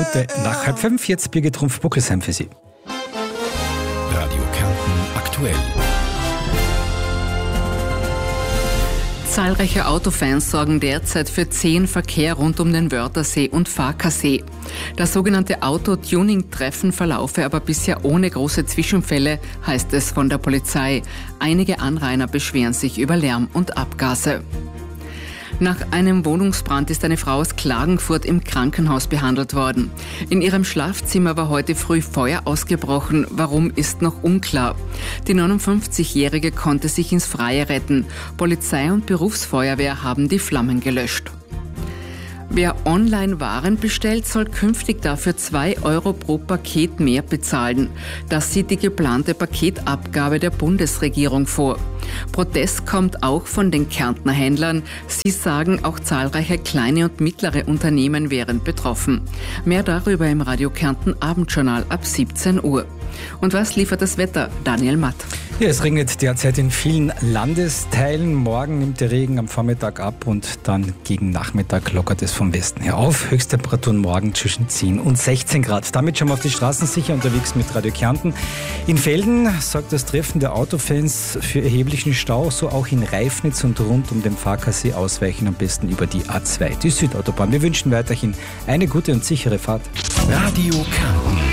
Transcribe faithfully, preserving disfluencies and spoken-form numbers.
Minute nach halb fünf. Jetzt Birgit Trumpf-Buckelsheim für Sie. Radio Kärnten aktuell. Zahlreiche Autofans sorgen derzeit für zähen Verkehr rund um den Wörthersee und Farkasee. Das sogenannte Auto-Tuning-Treffen verlaufe aber bisher ohne große Zwischenfälle, heißt es von der Polizei. Einige Anrainer beschweren sich über Lärm und Abgase. Nach einem Wohnungsbrand ist eine Frau aus Klagenfurt im Krankenhaus behandelt worden. In ihrem Schlafzimmer war heute früh Feuer ausgebrochen. Warum, ist noch unklar. Die neunundfünfzigjährige konnte sich ins Freie retten. Polizei und Berufsfeuerwehr haben die Flammen gelöscht. Wer online Waren bestellt, soll künftig dafür zwei Euro pro Paket mehr bezahlen. Das sieht die geplante Paketabgabe der Bundesregierung vor. Protest kommt auch von den Kärntner Händlern. Sie sagen, auch zahlreiche kleine und mittlere Unternehmen wären betroffen. Mehr darüber im Radio Kärnten Abendjournal ab siebzehn Uhr. Und was liefert das Wetter? Daniel Matt. Ja, es regnet derzeit in vielen Landesteilen. Morgen nimmt der Regen am Vormittag ab und dann gegen Nachmittag lockert es vom Westen her auf. Höchsttemperaturen morgen zwischen zehn und sechzehn Grad. Damit schon mal auf die Straßen sicher unterwegs mit Radio Kärnten. In Velden sorgt das Treffen der Autofans für erheblichen Stau, so auch in Reifnitz und rund um den Farkasee. Ausweichen am besten über die A zwei, die Südautobahn. Wir wünschen weiterhin eine gute und sichere Fahrt. Radio Kärnten.